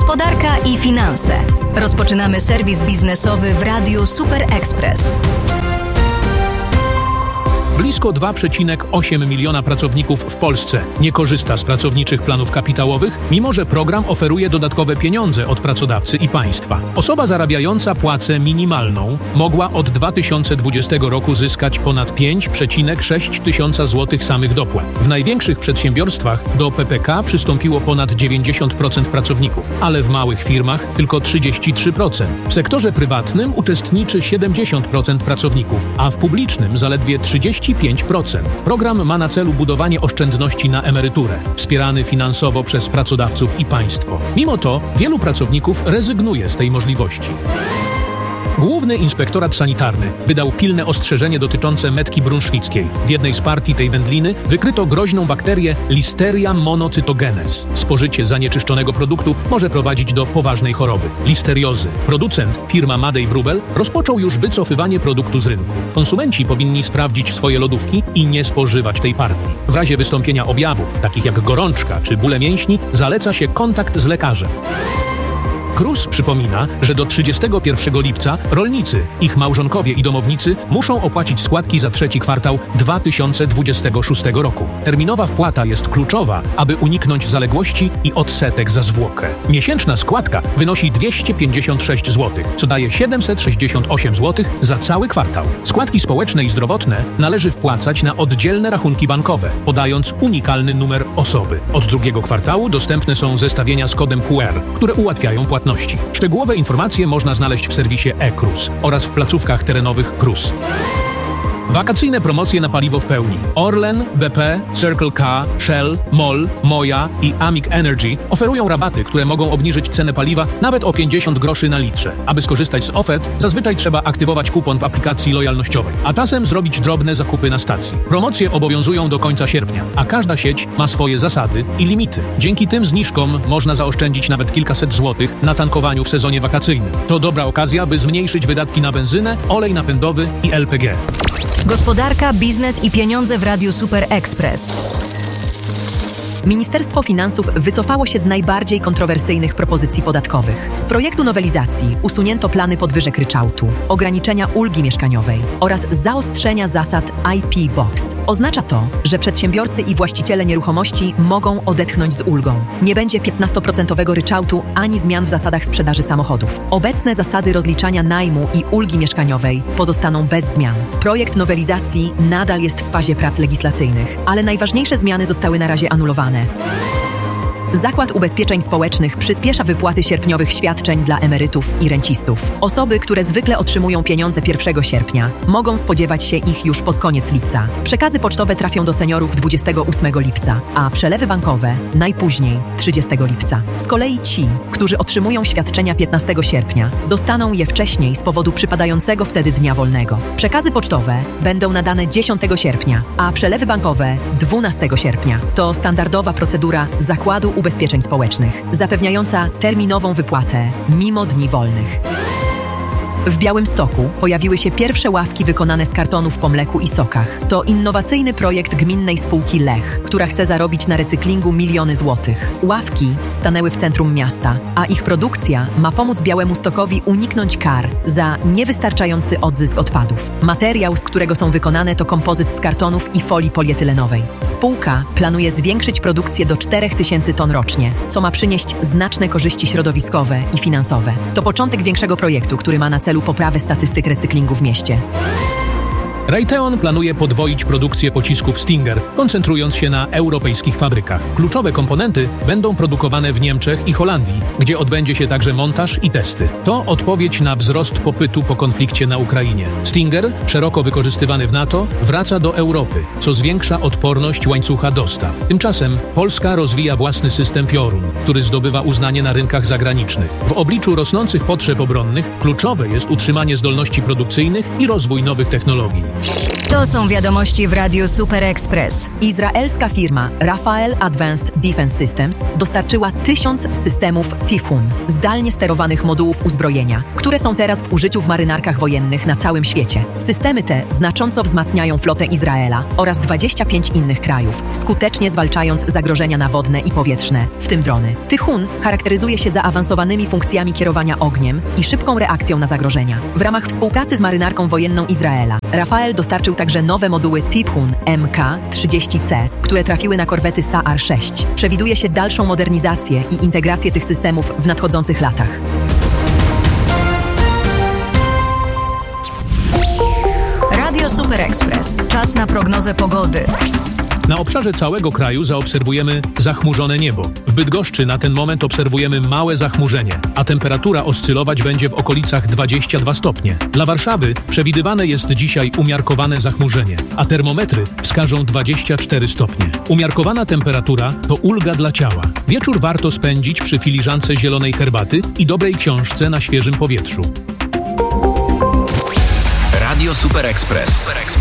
Gospodarka i finanse. Rozpoczynamy serwis biznesowy w Radiu Super Express. Blisko 2,8 miliona pracowników w Polsce nie korzysta z pracowniczych planów kapitałowych, mimo że program oferuje dodatkowe pieniądze od pracodawcy i państwa. Osoba zarabiająca płacę minimalną mogła od 2020 roku zyskać ponad 5,6 tysiąca złotych samych dopłat. W największych przedsiębiorstwach do PPK przystąpiło ponad 90% pracowników, ale w małych firmach tylko 33%. W sektorze prywatnym uczestniczy 70% pracowników, a w publicznym zaledwie 35%. Program ma na celu budowanie oszczędności na emeryturę, wspierany finansowo przez pracodawców i państwo. Mimo to wielu pracowników rezygnuje z tej możliwości. Główny Inspektorat Sanitarny wydał pilne ostrzeżenie dotyczące metki brunszwickiej. W jednej z partii tej wędliny wykryto groźną bakterię Listeria monocytogenes. Spożycie zanieczyszczonego produktu może prowadzić do poważnej choroby – listeriozy. Producent, firma Madej Wróbel, rozpoczął już wycofywanie produktu z rynku. Konsumenci powinni sprawdzić swoje lodówki i nie spożywać tej partii. W razie wystąpienia objawów, takich jak gorączka czy bóle mięśni, zaleca się kontakt z lekarzem. KRUS przypomina, że do 31 lipca rolnicy, ich małżonkowie i domownicy muszą opłacić składki za trzeci kwartał 2026 roku. Terminowa wpłata jest kluczowa, aby uniknąć zaległości i odsetek za zwłokę. Miesięczna składka wynosi 256 zł, co daje 768 zł za cały kwartał. Składki społeczne i zdrowotne należy wpłacać na oddzielne rachunki bankowe, podając unikalny numer osoby. Od drugiego kwartału dostępne są zestawienia z kodem QR, które ułatwiają płatności. Szczegółowe informacje można znaleźć w serwisie e-KRUS oraz w placówkach terenowych KRUS. Wakacyjne promocje na paliwo w pełni. Orlen, BP, Circle K, Shell, MOL, Moja i Amic Energy oferują rabaty, które mogą obniżyć cenę paliwa nawet o 50 groszy na litrze. Aby skorzystać z ofert, zazwyczaj trzeba aktywować kupon w aplikacji lojalnościowej, a czasem zrobić drobne zakupy na stacji. Promocje obowiązują do końca sierpnia, a każda sieć ma swoje zasady i limity. Dzięki tym zniżkom można zaoszczędzić nawet kilkaset złotych na tankowaniu w sezonie wakacyjnym. To dobra okazja, by zmniejszyć wydatki na benzynę, olej napędowy i LPG. Gospodarka, biznes i pieniądze w Radiu Super Express. Ministerstwo Finansów wycofało się z najbardziej kontrowersyjnych propozycji podatkowych. Z projektu nowelizacji usunięto plany podwyżek ryczałtu, ograniczenia ulgi mieszkaniowej oraz zaostrzenia zasad IP Box. Oznacza to, że przedsiębiorcy i właściciele nieruchomości mogą odetchnąć z ulgą. Nie będzie 15% ryczałtu ani zmian w zasadach sprzedaży samochodów. Obecne zasady rozliczania najmu i ulgi mieszkaniowej pozostaną bez zmian. Projekt nowelizacji nadal jest w fazie prac legislacyjnych, ale najważniejsze zmiany zostały na razie anulowane. Zakład Ubezpieczeń Społecznych przyspiesza wypłaty sierpniowych świadczeń dla emerytów i rencistów. Osoby, które zwykle otrzymują pieniądze 1 sierpnia, mogą spodziewać się ich już pod koniec lipca. Przekazy pocztowe trafią do seniorów 28 lipca, a przelewy bankowe najpóźniej 30 lipca. Z kolei ci, którzy otrzymują świadczenia 15 sierpnia, dostaną je wcześniej z powodu przypadającego wtedy dnia wolnego. Przekazy pocztowe będą nadane 10 sierpnia, a przelewy bankowe 12 sierpnia. To standardowa procedura Zakładu Ubezpieczeń Społecznych, zapewniająca terminową wypłatę mimo dni wolnych. W Białymstoku pojawiły się pierwsze ławki wykonane z kartonów po mleku i sokach. To innowacyjny projekt gminnej spółki Lech, która chce zarobić na recyklingu miliony złotych. Ławki stanęły w centrum miasta, a ich produkcja ma pomóc Białemustokowi uniknąć kar za niewystarczający odzysk odpadów. Materiał, z którego są wykonane, to kompozyt z kartonów i folii polietylenowej. Spółka planuje zwiększyć produkcję do 4000 ton rocznie, co ma przynieść znaczne korzyści środowiskowe i finansowe. To początek większego projektu, który ma na celu poprawę statystyk recyklingu w mieście. Raytheon planuje podwoić produkcję pocisków Stinger, koncentrując się na europejskich fabrykach. Kluczowe komponenty będą produkowane w Niemczech i Holandii, gdzie odbędzie się także montaż i testy. To odpowiedź na wzrost popytu po konflikcie na Ukrainie. Stinger, szeroko wykorzystywany w NATO, wraca do Europy, co zwiększa odporność łańcucha dostaw. Tymczasem Polska rozwija własny system Piorun, który zdobywa uznanie na rynkach zagranicznych. W obliczu rosnących potrzeb obronnych kluczowe jest utrzymanie zdolności produkcyjnych i rozwój nowych technologii. To są wiadomości w Radiu Super Express. Izraelska firma Rafael Advanced Defense Systems dostarczyła 1000 systemów Typhoon, zdalnie sterowanych modułów uzbrojenia, które są teraz w użyciu w marynarkach wojennych na całym świecie. Systemy te znacząco wzmacniają flotę Izraela oraz 25 innych krajów, skutecznie zwalczając zagrożenia nawodne i powietrzne, w tym drony. Typhoon charakteryzuje się zaawansowanymi funkcjami kierowania ogniem i szybką reakcją na zagrożenia. W ramach współpracy z marynarką wojenną Izraela, Rafael dostarczył także nowe moduły Typhoon MK-30C, które trafiły na korwety Sa'ar-6. Przewiduje się dalszą modernizację i integrację tych systemów w nadchodzących latach. Radio Super Express. Czas na prognozę pogody. Na obszarze całego kraju zaobserwujemy zachmurzone niebo. W Bydgoszczy na ten moment obserwujemy małe zachmurzenie, a temperatura oscylować będzie w okolicach 22 stopnie. Dla Warszawy przewidywane jest dzisiaj umiarkowane zachmurzenie, a termometry wskażą 24 stopnie. Umiarkowana temperatura to ulga dla ciała. Wieczór warto spędzić przy filiżance zielonej herbaty i dobrej książce na świeżym powietrzu. Radio Super Express.